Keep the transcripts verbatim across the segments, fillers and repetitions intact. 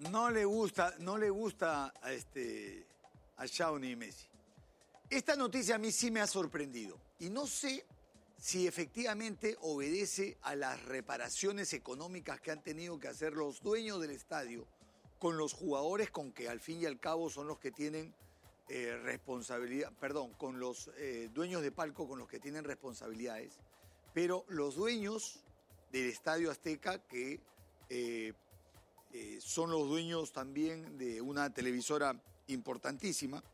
No le gusta, no le gusta a, este, a Shawnee y Messi. Esta noticia a mí sí me ha sorprendido. Y no sé si efectivamente obedece a las reparaciones económicas que han tenido que hacer los dueños del estadio con los jugadores con que al fin y al cabo son los que tienen eh, responsabilidad, perdón, con los eh, dueños de palco con los que tienen responsabilidades, pero los dueños del Estadio Azteca que eh, eh, son los dueños también de una televisora importantísima,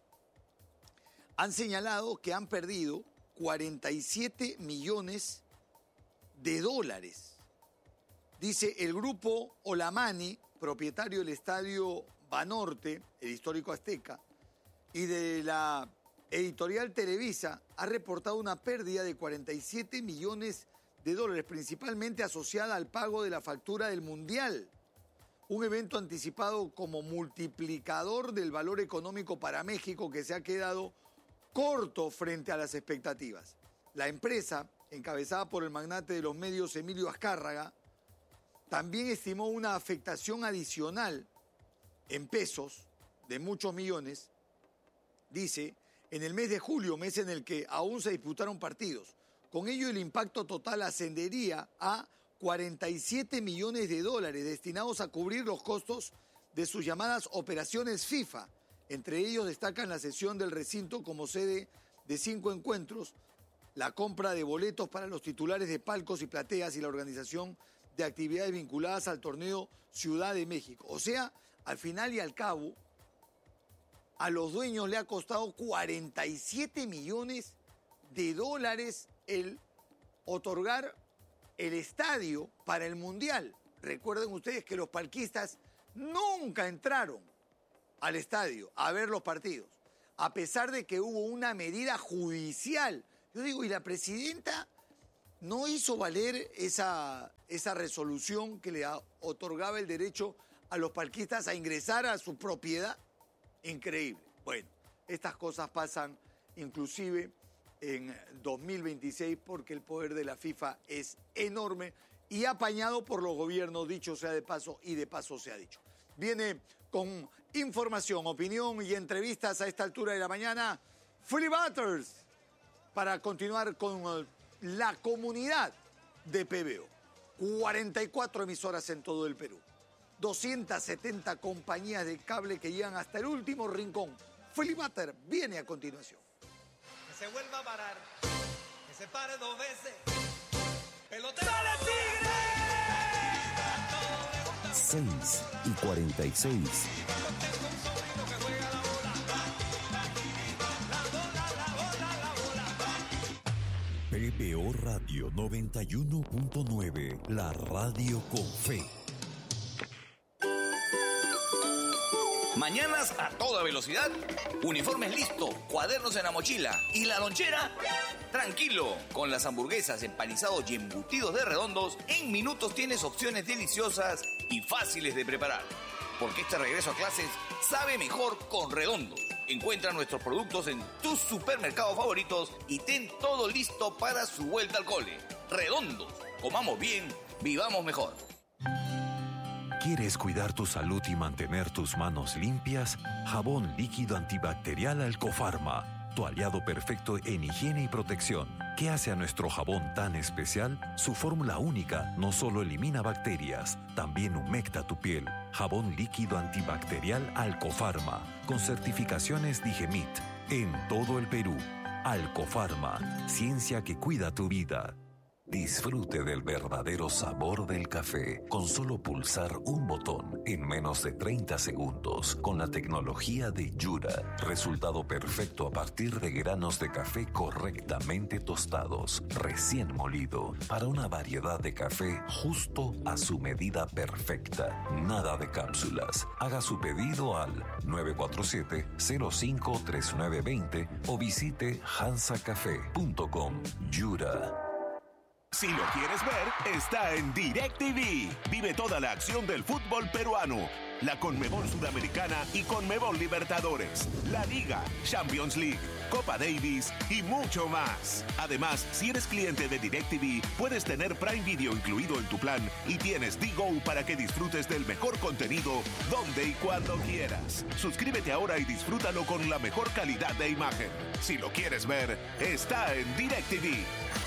han señalado que han perdido cuarenta y siete millones de dólares. Dice el grupo Olamani, propietario del estadio Banorte, el histórico Azteca, y de la editorial Televisa, ha reportado una pérdida de cuarenta y siete millones de dólares, principalmente asociada al pago de la factura del Mundial, un evento anticipado como multiplicador del valor económico para México que se ha quedado corto frente a las expectativas. La empresa, encabezada por el magnate de los medios Emilio Azcárraga, también estimó una afectación adicional en pesos de muchos millones, dice, en el mes de julio, mes en el que aún se disputaron partidos. Con ello el impacto total ascendería a cuarenta y siete millones de dólares destinados a cubrir los costos de sus llamadas operaciones FIFA. Entre ellos destacan la cesión del recinto como sede de cinco encuentros, la compra de boletos para los titulares de palcos y plateas y la organización de actividades vinculadas al torneo Ciudad de México. O sea, al final y al cabo, a los dueños le ha costado cuarenta y siete millones de dólares el otorgar el estadio para el Mundial. Recuerden ustedes que los palquistas nunca entraron al estadio a ver los partidos, a pesar de que hubo una medida judicial. Yo digo, ¿y la presidenta no hizo valer esa, esa resolución que le otorgaba el derecho a los palquistas a ingresar a su propiedad? Increíble. Bueno, estas cosas pasan inclusive en dos mil veintiséis porque el poder de la FIFA es enorme y apañado por los gobiernos, dicho sea de paso, y de paso se ha dicho. Viene con información, opinión y entrevistas a esta altura de la mañana, Philly Butters, para continuar con la comunidad de P B O. cuarenta y cuatro emisoras en todo el Perú. doscientas setenta compañías de cable que llegan hasta el último rincón. Philly Butters viene a continuación. Que se vuelva a parar, que se pare dos veces. ¡Pelotero! ¡Sale Tigre! seis y cuarenta y seis. P B O Radio noventa y uno punto nueve, la radio con fe. Mañanas a toda velocidad, uniformes listos, cuadernos en la mochila y la lonchera. Tranquilo, con las hamburguesas, empanizados y embutidos de Redondos, en minutos tienes opciones deliciosas y fáciles de preparar. Porque este regreso a clases sabe mejor con Redondos. Encuentra nuestros productos en tus supermercados favoritos y ten todo listo para su vuelta al cole. Redondos, comamos bien, vivamos mejor. ¿Quieres cuidar tu salud y mantener tus manos limpias? Jabón líquido antibacterial Alcofarma, tu aliado perfecto en higiene y protección. ¿Qué hace a nuestro jabón tan especial? Su fórmula única no solo elimina bacterias, también humecta tu piel. Jabón líquido antibacterial Alcofarma, con certificaciones Digemit, en todo el Perú. Alcofarma, ciencia que cuida tu vida. Disfrute del verdadero sabor del café con solo pulsar un botón en menos de treinta segundos con la tecnología de Yura. Resultado perfecto a partir de granos de café correctamente tostados, recién molido, para una variedad de café justo a su medida perfecta. Nada de cápsulas. Haga su pedido al nueve cuatro siete, cero cinco tres nueve dos cero o visite hansa café punto com. Yura. Si lo quieres ver, está en DirecTV. Vive toda la acción del fútbol peruano, la Conmebol Sudamericana y Conmebol Libertadores, la Liga, Champions League, Copa Davis y mucho más. Además, si eres cliente de DirecTV, puedes tener Prime Video incluido en tu plan y tienes D-Go para que disfrutes del mejor contenido donde y cuando quieras. Suscríbete ahora y disfrútalo con la mejor calidad de imagen. Si lo quieres ver, está en DirecTV.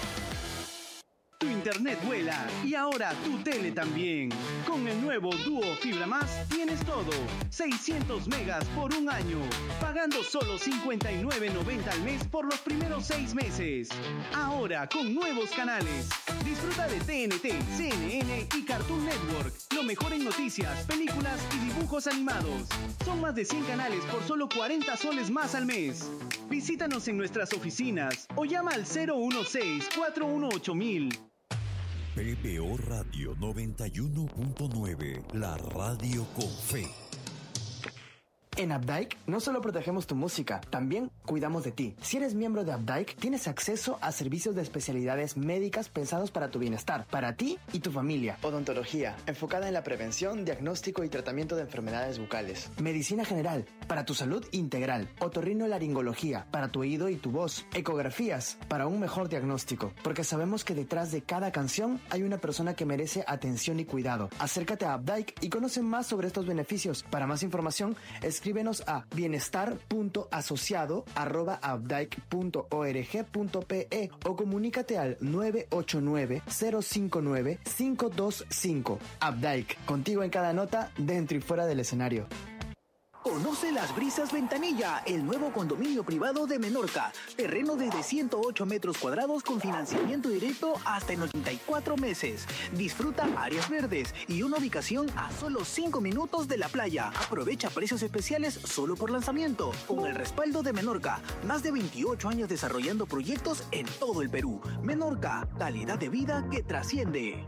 Tu internet vuela y ahora tu tele también. Con el nuevo Duo Fibra Más tienes todo. seiscientos megas por un año, pagando solo cincuenta y nueve noventa al mes por los primeros seis meses. Ahora con nuevos canales. Disfruta de T N T, C N N y Cartoon Network. Lo mejor en noticias, películas y dibujos animados. Son más de cien canales por solo cuarenta soles más al mes. Visítanos en nuestras oficinas o llama al cero uno seis, cuatro uno ocho mil. P B O Radio noventa y uno punto nueve, la radio con fe. En Updike no solo protegemos tu música, también cuidamos de ti. Si eres miembro de Updike, tienes acceso a servicios de especialidades médicas pensados para tu bienestar, para ti y tu familia. Odontología, enfocada en la prevención, diagnóstico y tratamiento de enfermedades bucales. Medicina general, para tu salud integral. Otorrinolaringología, para tu oído y tu voz. Ecografías, para un mejor diagnóstico. Porque sabemos que detrás de cada canción hay una persona que merece atención y cuidado. Acércate a Updike y conoce más sobre estos beneficios. Para más información, escríbenos a bienestar punto asociado arroba updike punto org punto pe o comunícate al nueve ocho nueve, cero cinco nueve, cinco dos cinco. Updike, contigo en cada nota, dentro y fuera del escenario. Conoce Las Brisas Ventanilla, el nuevo condominio privado de Menorca. Terreno desde ciento ocho metros cuadrados con financiamiento directo hasta en ochenta y cuatro meses. Disfruta áreas verdes y una ubicación a solo cinco minutos de la playa. Aprovecha precios especiales solo por lanzamiento. Con el respaldo de Menorca, más de veintiocho años desarrollando proyectos en todo el Perú. Menorca, calidad de vida que trasciende.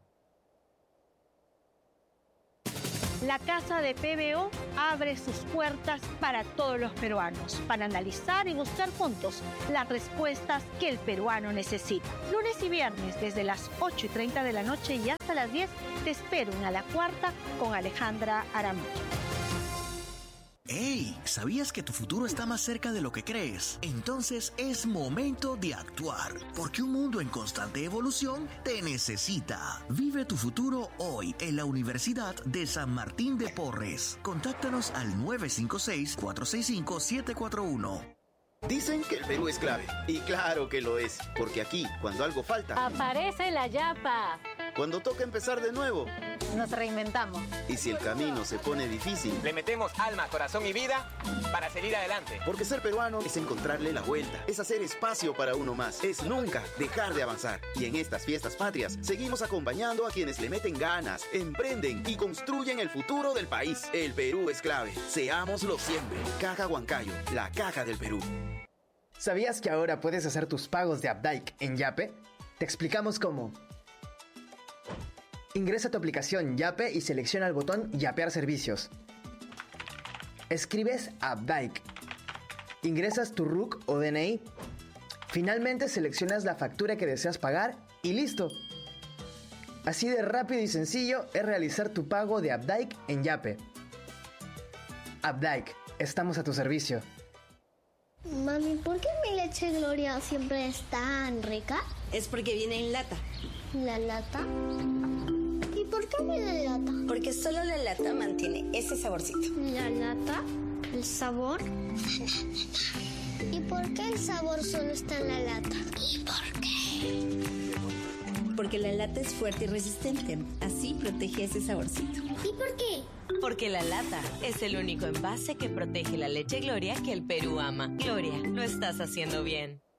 La Casa de P B O abre sus puertas para todos los peruanos, para analizar y buscar juntos las respuestas que el peruano necesita. Lunes y viernes, desde las ocho y treinta de la noche y hasta las diez, te espero en A la Cuarta con Alejandra Aramayo. ¡Hey! ¿Sabías que tu futuro está más cerca de lo que crees? Entonces es momento de actuar, porque un mundo en constante evolución te necesita. Vive tu futuro hoy en la Universidad de San Martín de Porres. Contáctanos al nueve cinco seis, cuatro seis cinco, siete cuatro uno. Dicen que el Perú es clave, y claro que lo es, porque aquí, cuando algo falta, aparece la yapa. Cuando toca empezar de nuevo, nos reinventamos. Y si el camino se pone difícil, le metemos alma, corazón y vida para seguir adelante. Porque ser peruano es encontrarle la vuelta, es hacer espacio para uno más, es nunca dejar de avanzar. Y en estas fiestas patrias, seguimos acompañando a quienes le meten ganas, emprenden y construyen el futuro del país. El Perú es clave, seámoslo siempre. Caja Huancayo, la caja del Perú. ¿Sabías que ahora puedes hacer tus pagos de Updike en Yape? Te explicamos cómo. Ingresa a tu aplicación Yape y selecciona el botón Yapear servicios. Escribes Updike. Ingresas tu R U C o D N I. Finalmente seleccionas la factura que deseas pagar y listo. Así de rápido y sencillo es realizar tu pago de Updike en Yape. Updike, estamos a tu servicio. Mami, ¿por qué mi leche Gloria siempre es tan rica? Es porque viene en lata. ¿La lata? ¿Y por qué viene en lata? Porque solo la lata mantiene ese saborcito. ¿La lata? ¿El sabor? ¿Y por qué el sabor solo está en la lata? ¿Y por qué? Porque la lata es fuerte y resistente. Así protege ese saborcito. ¿Y por qué? Porque la lata es el único envase que protege la leche Gloria que el Perú ama. Gloria, lo estás haciendo bien.